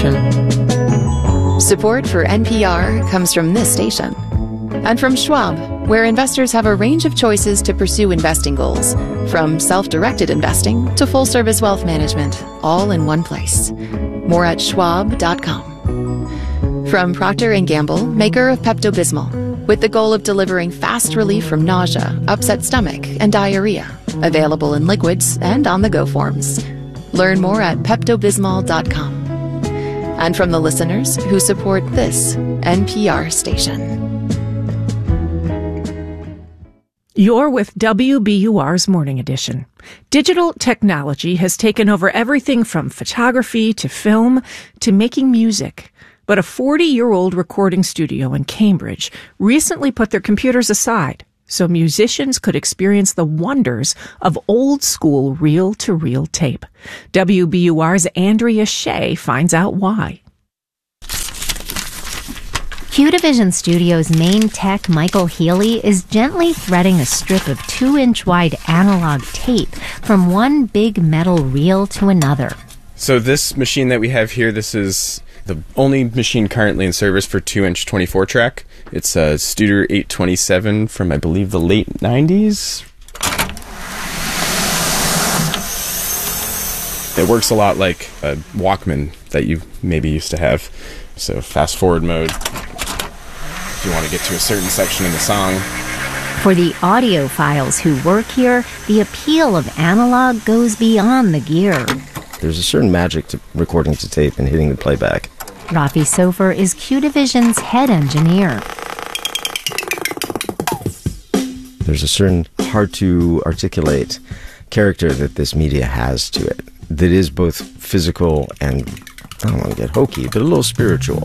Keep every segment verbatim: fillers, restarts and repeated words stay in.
station. Support for N P R comes from this station. And from Schwab, where investors have a range of choices to pursue investing goals, from self-directed investing to full-service wealth management, all in one place. More at schwab dot com. From Procter and Gamble, maker of Pepto-Bismol, with the goal of delivering fast relief from nausea, upset stomach, and diarrhea. Available in liquids and on-the-go forms. Learn more at pepto bismol dot com. And from the listeners who support this N P R station. You're with W B U R's Morning Edition. Digital technology has taken over everything from photography to film to making music. But a forty-year-old recording studio in Cambridge recently put their computers aside so musicians could experience the wonders of old-school reel-to-reel tape. W B U R's Andrea Shea finds out why. Qdivision Studios' main tech, Michael Healy, is gently threading a strip of two-inch wide analog tape from one big metal reel to another. So this machine that we have here, this is the only machine currently in service for two-inch twenty-four track. It's a Studer eight twenty-seven from, I believe, the late nineties. It works a lot like a Walkman that you maybe used to have. So fast forward mode, if you want to get to a certain section in the song. For the audiophiles who work here, the appeal of analog goes beyond the gear. There's a certain magic to recording to tape and hitting the playback. Rafi Sofer is Qdivision's head engineer. There's a certain hard-to-articulate character that this media has to it that is both physical and, I don't want to get hokey, but a little spiritual.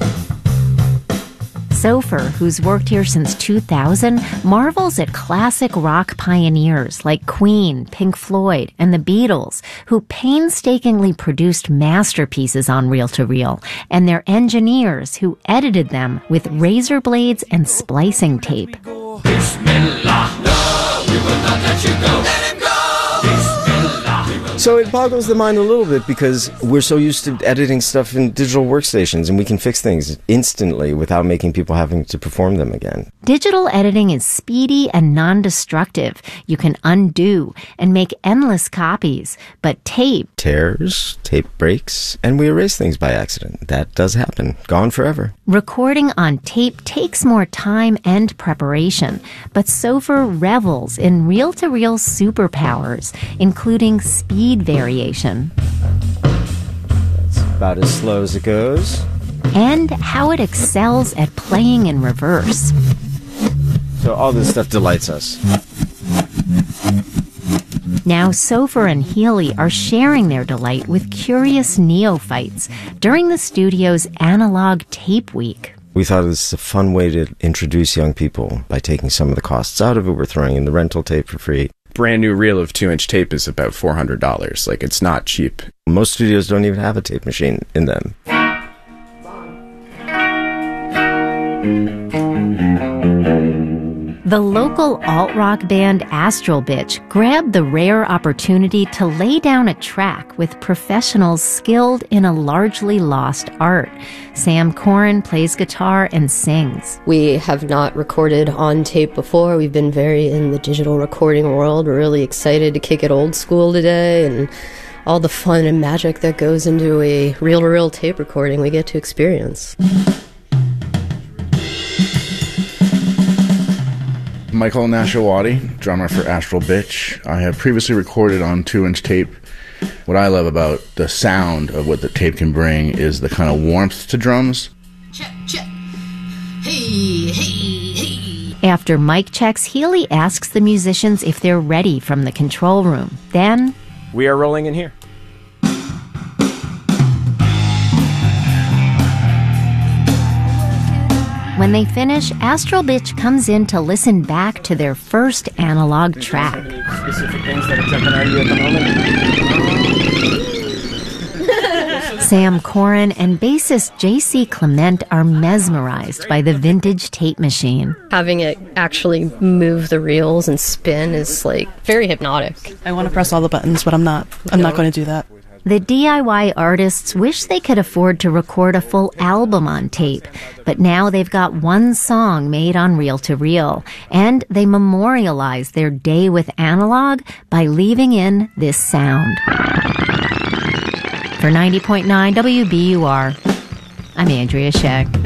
Sofer, who's worked here since two thousand, marvels at classic rock pioneers like Queen, Pink Floyd, and the Beatles, who painstakingly produced masterpieces on reel-to-reel, and their engineers who edited them with razor blades and splicing tape. Bismillah, no, we will not let you go. Let him go. Bismillah. So it boggles the mind a little bit because we're so used to editing stuff in digital workstations and we can fix things instantly without making people having to perform them again. Digital editing is speedy and non-destructive. You can undo and make endless copies, but tape tears, tape breaks, and we erase things by accident. That does happen. Gone forever. Recording on tape takes more time and preparation, but Sofer revels in reel-to-reel superpowers, including speed variation. That's about as slow as it goes. And how it excels at playing in reverse. So all this stuff delights us. Now Sofer and Healy are sharing their delight with curious neophytes during the studio's Analog Tape Week. We thought this was a fun way to introduce young people by taking some of the costs out of it. We're throwing in the rental tape for free. Brand new reel of two-inch tape is about four hundred dollars. Like, it's not cheap. Most studios don't even have a tape machine in them. The local alt-rock band Astral Bitch grabbed the rare opportunity to lay down a track with professionals skilled in a largely lost art. Sam Corin plays guitar and sings. We have not recorded on tape before. We've been very in the digital recording world. We're really excited to kick it old school today, and all the fun and magic that goes into a reel-to-reel tape recording we get to experience. Michael Nashawati, drummer for Astral Bitch. I have previously recorded on two-inch tape. What I love about the sound of what the tape can bring is the kind of warmth to drums. Check, check. Hey, hey, hey. After mic checks, Healy asks the musicians if they're ready from the control room. Then, we are rolling in here. when they finish, Astral Bitch comes in to listen back to their first analog track. Any specific things that are jumping out of you at the moment? Sam Corin and bassist J C Clement are mesmerized by the vintage tape machine. Having it actually move the reels and spin is like very hypnotic. I want to press all the buttons, but I'm not. I'm not going to do that. The D I Y artists wish they could afford to record a full album on tape, but now they've got one song made on reel-to-reel, and they memorialize their day with analog by leaving in this sound. For ninety point nine W B U R, I'm Andrea Sheck.